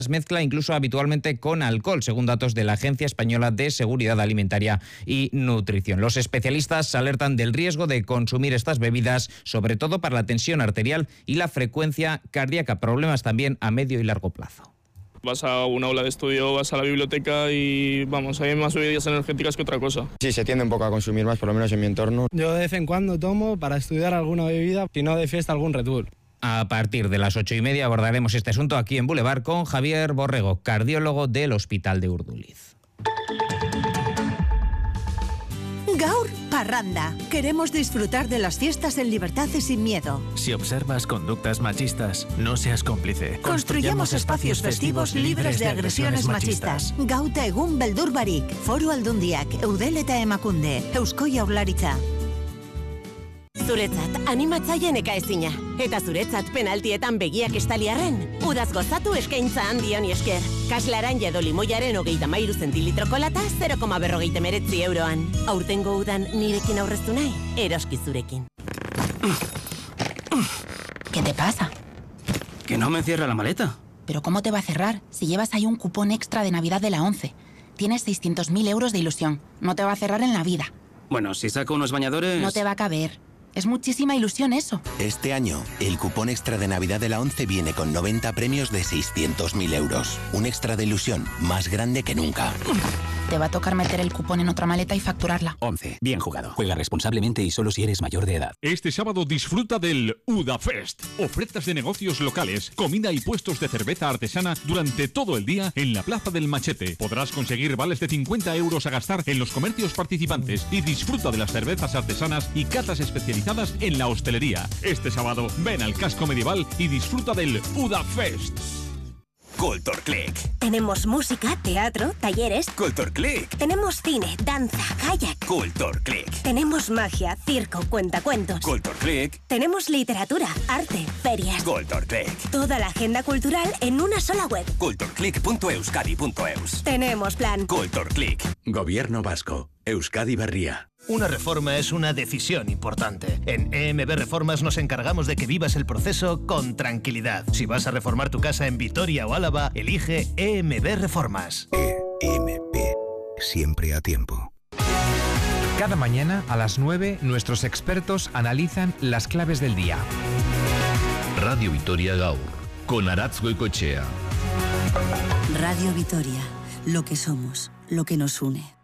mezcla incluso habitualmente con alcohol, según datos de la Agencia Española de Seguridad Alimentaria y Nutrición. Los especialistas alertan del riesgo de consumir estas bebidas, sobre todo para la tensión arterial y la frecuencia cardíaca, problemas también a medio y largo plazo. Vas a un aula de estudio, vas a la biblioteca y vamos, hay más bebidas energéticas que otra cosa. Sí, se tiende un poco a consumir más, por lo menos en mi entorno. Yo de vez en cuando tomo para estudiar alguna bebida, si no de fiesta algún Red Bull. A partir de las 8:30 abordaremos este asunto aquí en Boulevard con Javier Borrego, cardiólogo del Hospital de Urduliz. Gaur Parranda. Queremos disfrutar de las fiestas en libertad y sin miedo. Si observas conductas machistas, no seas cómplice. Construyamos espacios festivos libres de agresiones machistas. Gauta egun beldur barik. Foru Aldundiak, Eudel eta Emakunde, Eusko Jaurlaritza. Zuretzat animatzaile nekaezina. Eta zuretzat penaltietan begiak estaliarren. Udaz gozatu eskaintza handi honi esker. Kaslaran edo limoiaren 33 zentilitroko lata 0,49 euroan. Aurtengo udan nirekin aurreztu nahi, eroski zurekin. ¿Qué te pasa? Que no me cierra la maleta. ¿Pero cómo te va a cerrar si llevas ahí un cupón extra de Navidad de la 11? Tienes 600.000 euros de ilusión. No te va a cerrar en la vida. Bueno, si saco unos bañadores... No te va a caber. Es muchísima ilusión eso. Este año, el cupón extra de Navidad de la 11 viene con 90 premios de 600.000 euros. Un extra de ilusión más grande que nunca. Te va a tocar meter el cupón en otra maleta y facturarla. 11. Bien jugado. Juega responsablemente y solo si eres mayor de edad. Este sábado disfruta del UdaFest. Ofertas de negocios locales, comida y puestos de cerveza artesana durante todo el día en la Plaza del Machete. Podrás conseguir vales de 50 euros a gastar en los comercios participantes y disfruta de las cervezas artesanas y catas especializadas en la hostelería. Este sábado ven al casco medieval y disfruta del UdaFest. Culturclick. Tenemos música, teatro, talleres. Culturclick. Tenemos cine, danza, kayak. Culturclick. Tenemos magia, circo, cuentacuentos. Culturclick. Tenemos literatura, arte, ferias. Culturclick. Toda la agenda cultural en una sola web. Culturclick.euskadi.eus. Tenemos plan. Culturclick. Gobierno vasco. Euskadi Berria. Una reforma es una decisión importante. En EMB Reformas nos encargamos de que vivas el proceso con tranquilidad. Si vas a reformar tu casa en Vitoria o Álava, elige EMB Reformas. EMB. Siempre a tiempo. Cada mañana a las 9 nuestros expertos analizan las claves del día. Radio Vitoria Gaur, con Aratz Goicoechea. Radio Vitoria, lo que somos, lo que nos une.